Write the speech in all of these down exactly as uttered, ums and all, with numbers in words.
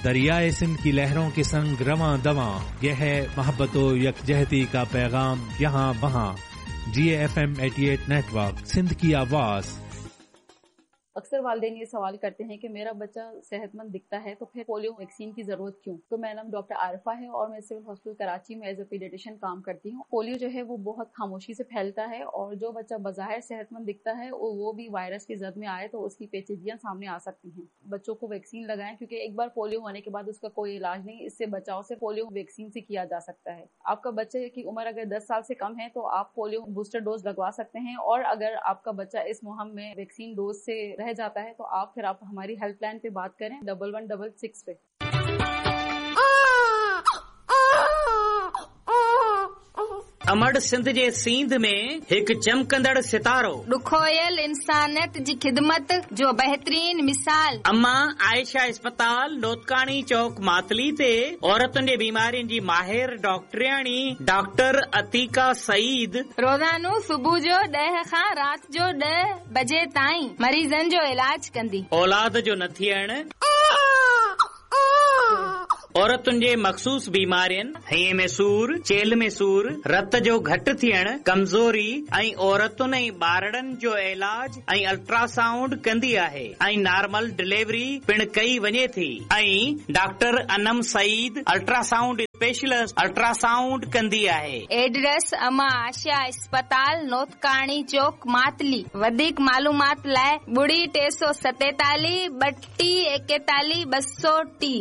दरियाए सिंध की लहरों के संग रवां दवां, यह है मोहब्बतो यकजहती का पैगाम यहाँ वहाँ। जी एफ एम अठासी नेटवर्क, सिंध की आवाज। अक्सर वालिदैन ये सवाल करते हैं कि मेरा बच्चा सेहतमंद दिखता है तो फिर पोलियो वैक्सीन की जरूरत क्यों। तो मेरा नाम डॉक्टर आरिफा है और मैं सिविल हॉस्पिटल कराची में एज ए पीडियाट्रिशियन काम करती हूँ। पोलियो जो है वो बहुत खामोशी से फैलता है और जो बच्चा बज़ाहिर सेहतमंद दिखता है वो भी वायरस की जद में आए तो उसकी पेचीदगियां सामने आ सकती हैं। बच्चों को वैक्सीन लगाएं क्योंकि एक बार पोलियो होने के बाद उसका कोई इलाज नहीं, इससे बचाव से पोलियो वैक्सीन से किया जा सकता है। आपका बच्चे की उम्र अगर दस साल से कम है तो आप पोलियो बूस्टर डोज लगवा सकते हैं, और अगर आपका बच्चा इस मुहिम में वैक्सीन डोज से रह जाता है तो आप फिर आप हमारी हेल्पलाइन पे बात करें डबल वन डबल सिक्स पे। अमड़ सिंध जे सींध में एक चमकंदड़ सितारो, ॾुखोयल इंसानियत जी खिदमत जो बहितरीन मिसाल। अम्मा आयशा अस्पताल नोतकानी चौक मातली ते औरतुनि जे बीमारियुनि जी माहिर डॉक्टरियाणी डॉक्टर अतीका सईद रोज़ानो सुबुह जो ॾह खां राति जो ॾह बजे ताईं मरीज़नि जो इलाज कंदी। औलाद जो न थियण, औरतुनि जे मखसूस बीमारियुनि, हईअ में सूर, चेल में सूर, रत जो घटि थियण, कमज़ोरी ऐं औरतुनि ऐं ॿारड़नि जो इलाज ऐं अल्ट्रासाउंड कंदी आहे ऐं नॉर्मल डिलीवरी पिण कई वञे थी। ऐं doctor Anam Saeed ultrasound specialist ultrasound कंदी आहे। एड्रेस अमा आशा अस्पताल नोतकाणी चौक मातली। वधीक मालूमात लाइ ॿुड़ी टे सौ सतेतालीह ॿटी एकतालीह ॿ सौ टी।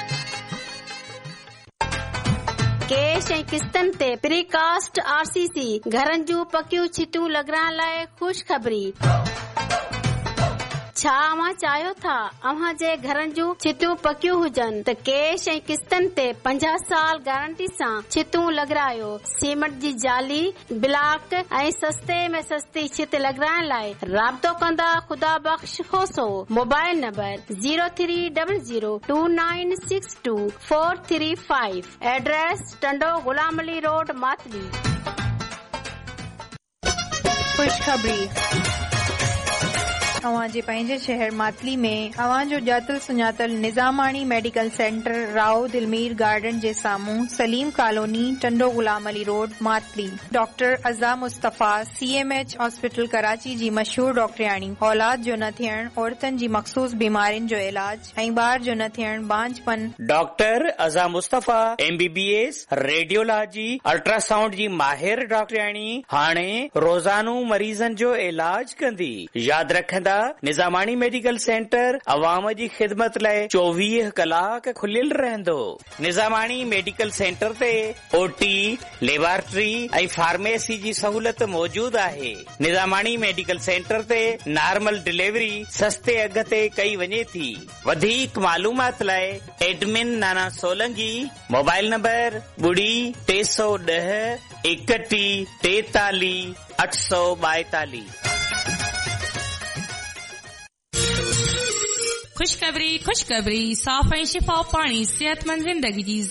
कैश ऐं किस्तनि ते प्रीकास्ट आरसीसी घरनि जूं पकियूं छिटूं लॻाइण लाइ ख़ुशि ख़बरी। छा अव्हां चाहियो था अव्हां जे घरनि जूं छिटूं पकियूं हुजनि त कैश ऐं किस्तनि ते पंजाह साल गारंटी सां छिटूं लॻारायो। सीमेंट जी जाली, ब्लॉक ऐं सस्ते में सस्ती छित लॻाइण लाइ राब्तो कंदा ख़ुदा बख़्श होसो। Mobile number zero three double zero two nine six two four three five. Address Tando Ghulam Ali road Matali. खुशखबरी अवां जे पंहिंजे शहर मातली में अवां जो ॼातल सुञातल निज़ामाणी मेडिकल सेंटर राओ दिलमीर गार्डन जे साम्हूं Salim colony Tando Ghulam Ali road Matali. Doctor अज़ा मुस्तफ़ा सीएमएच हॉस्पिटल कराची जी मशहूर डॉक्टरियाणी औलाद जो न थियण, औरतुनि जी मखसूस बीमारियुनि जो इलाज ऐं ॿार जो न थियण बांझपन। डॉक्टर अज़ा मुस्तफ़ा एमबीबीएस रेडियोलॉजी अल्ट्रासाउंड जी माहिर डॉक्टरियाणी हाणे रोज़ानो मरीज़नि जो इलाज कंदी। यादि रखंदा निज़ामाणी मेडिकल सेंटर अवाम जी ख़िदमत लाइ चोवीह कलाक खुलियल रहंदो। निज़ामाणी मेडिकल सेंटर ते ओटी, लेबोरेटरी ऐं फार्मेसी जी सहूलत मौजूद आहे। निज़ामाणी मेडिकल सेंटर ते नॉर्मल डिलीवरी सस्ते अघ ते कई वञे थी। वधीक मालूमात लाइ एडमिन नाना सोलंकी, मोबाइल नंबर ॿुड़ी टे सौ ॾह एकटीह टेतालीह अठ सौ ॿाएतालीह। खुशखबरी खुशखबरी साफ़ ऐं शिफ़ाफ़ पाणी सेहतमंद ज़िंदगी जी